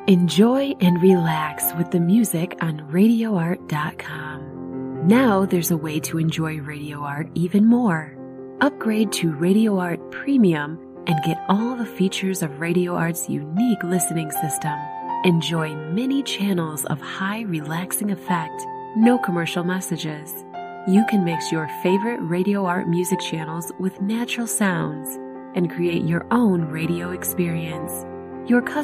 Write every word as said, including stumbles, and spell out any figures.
Enjoy and relax with the music on radio art dot com. Now there's a way to enjoy Radio Art even more. Upgrade to Radio Art Premium and get all the features of Radio Art's unique listening system. Enjoy many channels of high relaxing effect, no commercial messages. You can mix your favorite Radio Art music channels with natural sounds and create your own radio experience. Your